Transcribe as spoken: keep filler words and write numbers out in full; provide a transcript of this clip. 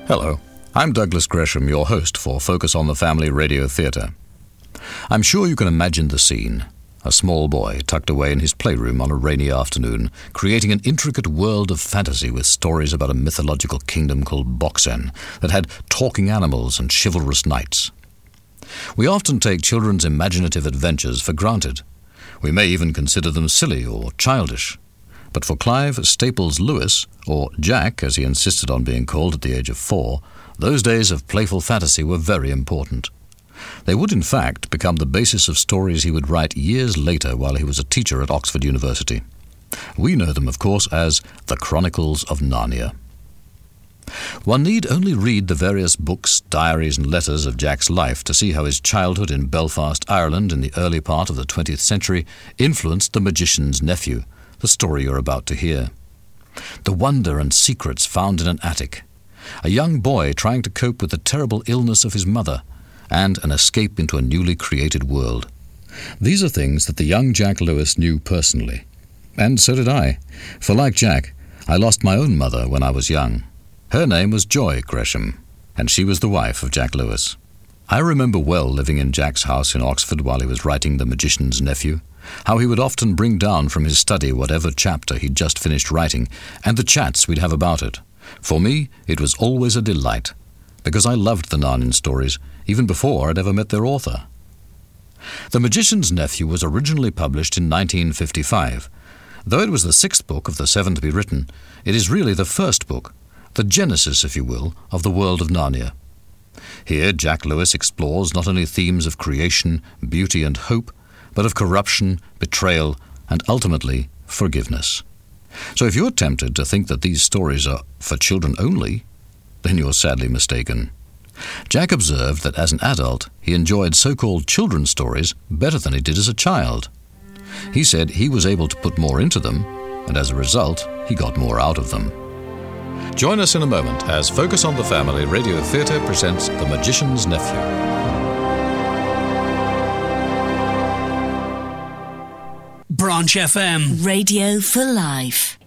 Hello, I'm Douglas Gresham, your host for Focus on the Family Radio Theatre. I'm sure you can imagine the scene. A small boy tucked away in his playroom on a rainy afternoon, creating an intricate world of fantasy with stories about a mythological kingdom called Boxen that had talking animals and chivalrous knights. We often take children's imaginative adventures for granted. We may even consider them silly or childish. But for Clive Staples Lewis, or Jack as he insisted on being called at the age of four, those days of playful fantasy were very important. They would in fact become the basis of stories he would write years later while he was a teacher at Oxford University. We know them, of course, as the Chronicles of Narnia. One need only read the various books, diaries and letters of Jack's life to see how his childhood in Belfast, Ireland in the early part of the twentieth century influenced The Magician's Nephew, the story you're about to hear. The wonder and secrets found in an attic, a young boy trying to cope with the terrible illness of his mother, and an escape into a newly created world. These are things that the young Jack Lewis knew personally. And so did I, for like Jack, I lost my own mother when I was young. Her name was Joy Gresham, and she was the wife of Jack Lewis. I remember well living in Jack's house in Oxford while he was writing The Magician's Nephew, how he would often bring down from his study whatever chapter he'd just finished writing, and the chats we'd have about it. For me, it was always a delight, because I loved the Narnian stories, even before I'd ever met their author. The Magician's Nephew was originally published in nineteen fifty-five. Though it was the sixth book of the seven to be written, it is really the first book, the genesis, if you will, of the world of Narnia. Here, Jack Lewis explores not only themes of creation, beauty and hope, but of corruption, betrayal, and ultimately, forgiveness. So if you're tempted to think that these stories are for children only, then you're sadly mistaken. Jack observed that as an adult, he enjoyed so-called children's stories better than he did as a child. He said he was able to put more into them, and as a result, he got more out of them. Join us in a moment as Focus on the Family Radio Theatre presents The Magician's Nephew. Branch F M. Radio for Life.